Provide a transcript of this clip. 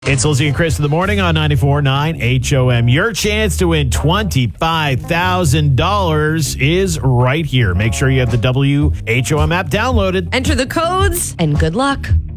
It's Lizzie and Chris in the morning on 94.9 HOM. Your chance to win $25,000 is right here. Make sure you have the WHOM app downloaded. Enter the codes and good luck.